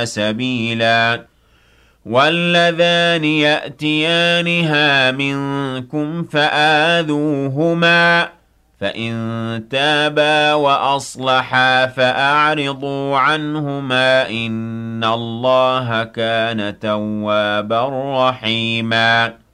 سبيلا واللذان يأتيانها منكم فآذوهما فإن تابا وأصلحا فأعرضوا عنهما إن الله كان توابا رحيما